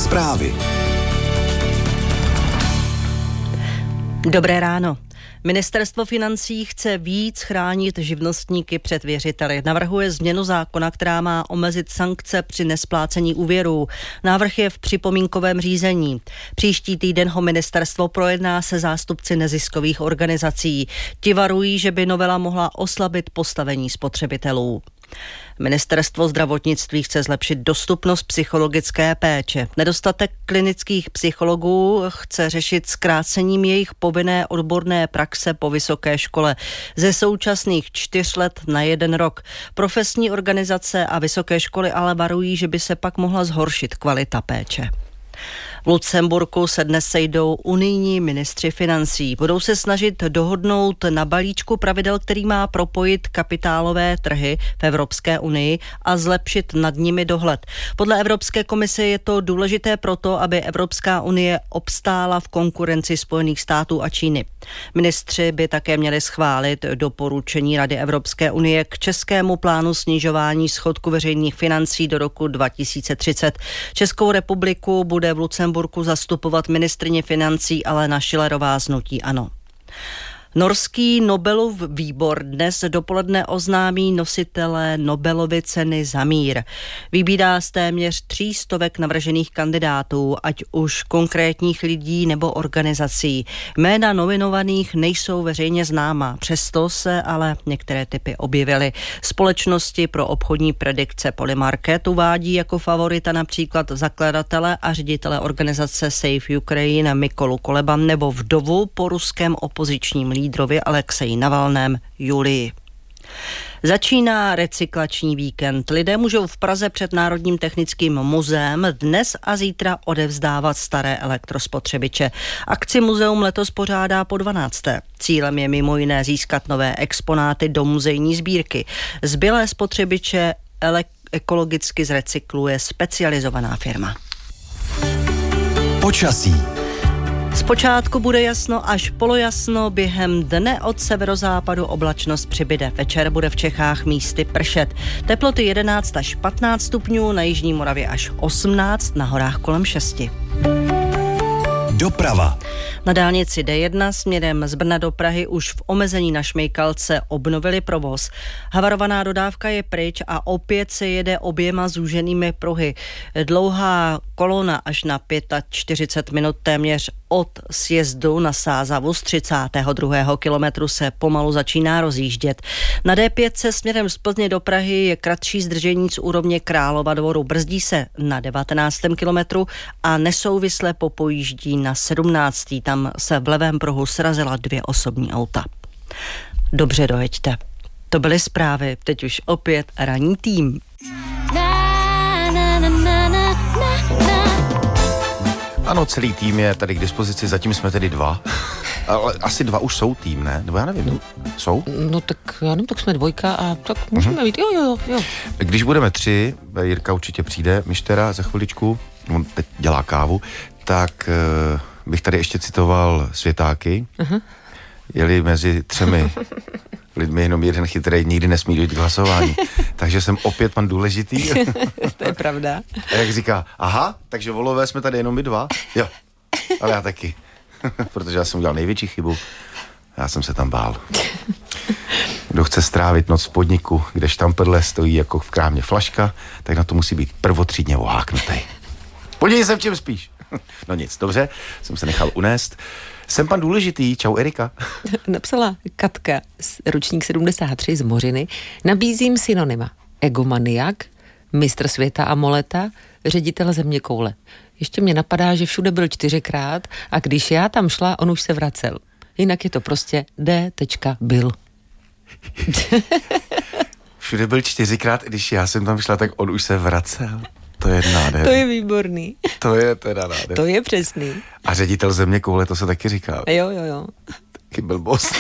Zprávy. Dobré ráno. Ministerstvo financí chce víc chránit živnostníky před věřiteli. Navrhuje změnu zákona, která má omezit sankce při nesplácení úvěrů. Návrh je v připomínkovém řízení. Příští týden ho ministerstvo projedná se zástupci neziskových organizací. Ti varují, že by novela mohla oslabit postavení spotřebitelů. Ministerstvo zdravotnictví chce zlepšit dostupnost psychologické péče. Nedostatek klinických psychologů chce řešit zkrácením jejich povinné odborné praxe po vysoké škole ze současných 4 let na 1 rok. Profesní organizace a vysoké školy ale varují, že by se pak mohla zhoršit kvalita péče. V Lucemburku se dnes sejdou unijní ministři financí. Budou se snažit dohodnout na balíčku pravidel, který má propojit kapitálové trhy v Evropské unii a zlepšit nad nimi dohled. Podle Evropské komise je to důležité proto, aby Evropská unie obstála v konkurenci Spojených států a Číny. Ministři by také měli schválit doporučení Rady Evropské unie k českému plánu snižování schodku veřejných financí do roku 2030. Českou republiku bude v Lucemburku zastupovat ministryně financí Alena Schillerová z hnutí ANO. Norský Nobelův výbor dnes dopoledne oznámí nositele Nobelovy ceny za mír. Vybírá z téměř 300 navržených kandidátů, ať už konkrétních lidí nebo organizací. Jména nominovaných nejsou veřejně známá, přesto se ale některé typy objevily. Společnosti pro obchodní predikce Polymarket uvádí jako favorita například zakladatele a ředitele organizace Save Ukraine Mykolu Koleba nebo vdovu po ruském opozičním lídrovi Alexeji Navalném Julii. Začíná recyklační víkend. Lidé můžou v Praze před Národním technickým muzeem dnes a zítra odevzdávat staré elektrospotřebiče. Akci muzeum letos pořádá po 12. Cílem je mimo jiné získat nové exponáty do muzejní sbírky. Zbylé spotřebiče ekologicky zrecykluje specializovaná firma. Počasí. Zpočátku bude jasno až polojasno, během dne od severozápadu oblačnost přibyde. Večer bude v Čechách místy pršet. Teploty 11 až 15 stupňů, na jižní Moravě až 18, na horách kolem 6. Doprava. Na dálnici D1 směrem z Brna do Prahy už v omezení na Šmejkalce obnovili provoz. Havarovaná dodávka je pryč a opět se jede oběma zúženými pruhy. Dlouhá kolona až na 45 minut téměř od sjezdu na Sázavu z 32. kilometru se pomalu začíná rozjíždět. Na D5 se směrem z Plzně do Prahy je kratší zdržení z úrovně Králova Dvoru. Brzdí se na 19. kilometru a nesouvisle popojíždí na 17. Tam se v levém pruhu srazila 2 osobní auta. Dobře dojeďte. To byly zprávy, teď už opět ranní tým. Ano, celý tým je tady k dispozici, zatím jsme tedy 2. Ale asi 2 už jsou tým, ne? Nebo já nevím, jsou? No tak já nevím, tak jsme 2 a tak můžeme být, jo. Když budeme 3, Jirka určitě přijde, Mištera za chviličku, on teď dělá kávu, tak bych tady ještě citoval Světáky. Jeli mezi 3 lidmi jenom jeden chytrý, nikdy nesmí dojít k hlasování. Takže jsem opět pan důležitý. To je pravda. A jak říká, aha, takže volové jsme tady jenom my 2? Jo, ale já taky. Protože já jsem udělal největší chybu. Já jsem se tam bál. Kdo chce strávit noc v podniku, kde štamperle stojí jako v krámě flaška, tak na to musí být prvotřídně oháknutý. Podívej se, v čem spíš. No nic, dobře, jsem se nechal unést. Jsem pan důležitý, čau Erika. Napsala Katka, ročník 73 z Mořiny. Nabízím synonyma. Egomaniak, mistr světa a moleta, ředitel zeměkoule. Ještě mě napadá, že všude byl 4krát a když já tam šla, on už se vracel. Jinak je to prostě D.byl. Všude byl 4krát, když já jsem tam šla, tak on už se vracel. To je nádherný. To je výborný. To je teda nádherný. To je přesný. A ředitel zeměkoule, to se taky říká. Jo. Taky blbost.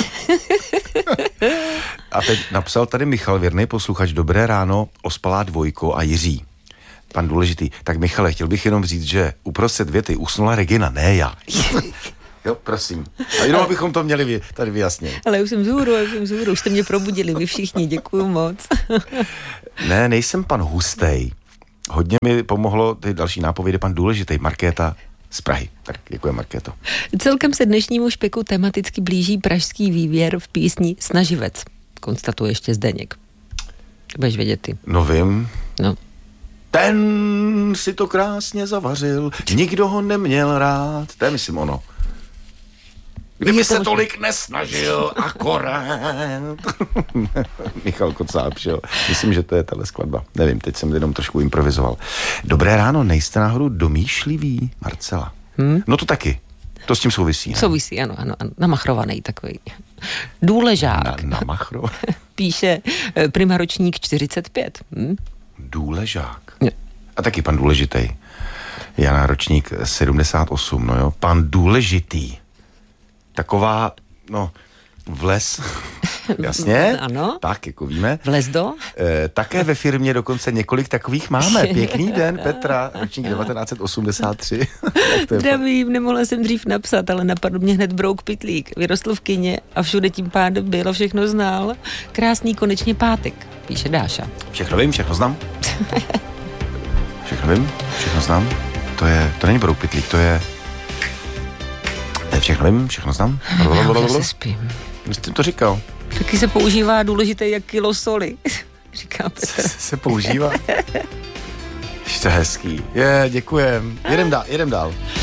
A teď napsal tady Michal, věrný posluchač, dobré ráno, ospalá Dvojko a Jiří. Pan důležitý. Tak Michale, chtěl bych jenom říct, že uprostřed věty usnula Regina, ne já. Jo, prosím. A jenom abychom to měli tady vyjasnit. Ale už jsem vzhůru, už jste mě probudili, vy všichni, děkuju moc. Ne, nejsem pan Hustej. Hodně mi pomohlo ty další nápovědy pan důležitý, Markéta z Prahy. Tak děkuji, Markéto. Celkem se dnešnímu špeku tematicky blíží pražský vývěr v písni Snaživec, konstatuje ještě Zdeněk. Budeš vědět ty. No vím. No. Ten si to krásně zavařil, nikdo ho neměl rád. To je, myslím, ono. Kdyby se tolik nesnažil, akorát. Michal Kocáb, jo. Myslím, že to je tahle skladba. Nevím, teď jsem jenom trošku improvizoval. Dobré ráno, nejste náhodou domýšlivý, Marcela? No to taky. To s tím souvisí. Ne? Souvisí, ano. Namachrovaný takový. Důležák. Namachrovaný? Píše primaročník 45. Důležák. Jo. A taky pan důležitý. Jana ročník 78, no jo. Pan důležitý. Taková, no, vles, jasně, Ano. Tak, jako víme. Vlez do? Také ve firmě dokonce několik takových máme. Pěkný den, Petra, ročník 1983. Zdravím, nemohla jsem dřív napsat, ale napadl mě hned Brouk Pytlík. Vyrostl v kině a všude tím pádem bylo, všechno znal. Krásný konečně pátek, píše Dáša. Všechno vím, všechno znám. Všechno vím, všechno znám. To není Brouk Pytlík, to je... Všechno vím, všechno znám. Já se spím. Jste to říkal. Taky se používá důležité jak kilo soli, říká Petr. Se používá. To je hezký. Děkujem. Jedem dál.